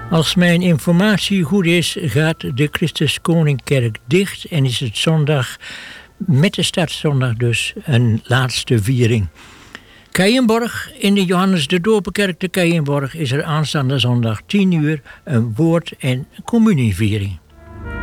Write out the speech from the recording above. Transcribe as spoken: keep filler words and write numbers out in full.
Als mijn informatie goed is, gaat de Christus Koningkerk dicht en is het zondag, met de startzondag dus, een laatste viering. Keienborg, in de Johannes de Doperkerk te Keienborg is er aanstaande zondag tien uur een woord- en communieviering.